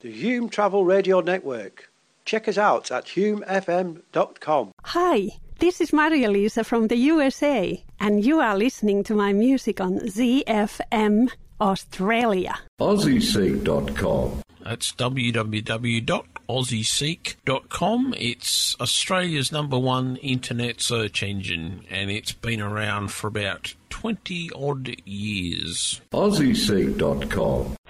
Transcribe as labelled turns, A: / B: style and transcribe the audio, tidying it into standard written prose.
A: The Hume Travel Radio Network. Check us out at humefm.com.
B: Hi, this is Maria-Lisa from the USA, and you are listening to my music on ZFM Australia.
C: AussieSeek.com.
D: That's www.aussieseek.com. It's Australia's #1 internet search engine, and it's been around for about 20-odd years.
C: AussieSeek.com.